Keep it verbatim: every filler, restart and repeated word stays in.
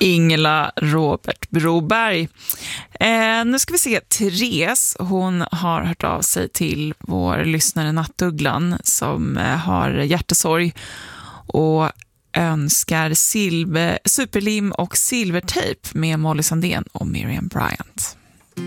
Ingela Robert Broberg. Eh, nu ska vi se, Therese, hon har hört av sig till vår lyssnare Nattugglan som eh, har hjärtesorg och önskar silver, superlim och silvertejp med Molly Sandén och Miriam Bryant.